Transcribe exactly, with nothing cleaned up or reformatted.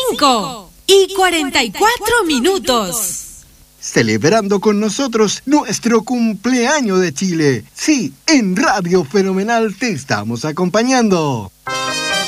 cinco y cuarenta y cuatro minutos. Celebrando con nosotros nuestro cumpleaños de Chile. Sí, en Radio Fenomenal te estamos acompañando.